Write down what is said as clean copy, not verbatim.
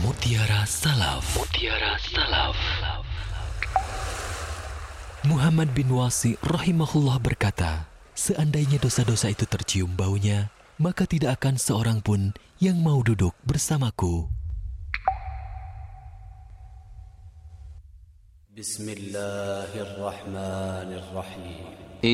Mutiara Salaf. Mutiara Salaf. Muhammad bin Wasi rahimahullah berkata, seandainya dosa-dosa itu tercium baunya, maka tidak akan seorang pun yang mau duduk bersamaku. Bismillahirrahmanirrahim.